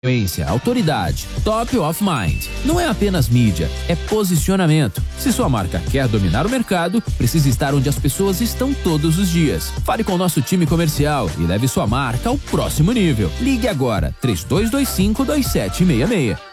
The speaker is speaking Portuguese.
Autoridade, top of mind. Não é apenas mídia, é posicionamento. Se sua marca quer dominar o mercado, precisa estar onde as pessoas estão todos os dias. Fale com o nosso time comercial e leve sua marca ao próximo nível. Ligue agora, 3225-2766.